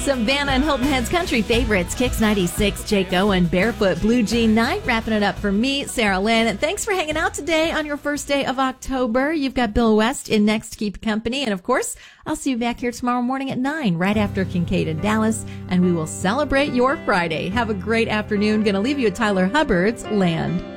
Savannah and Hilton Head's country favorites, Kicks 96, Jake Owen, Barefoot, Blue Jean Night. Wrapping it up for me, Sarah Lynn. Thanks for hanging out today on your first day of October. You've got Bill West in next to keep you company. And of course, I'll see you back here tomorrow morning at 9, right after Kincaid and Dallas. And we will celebrate your Friday. Have a great afternoon. Going to leave you at Tyler Hubbard's Land.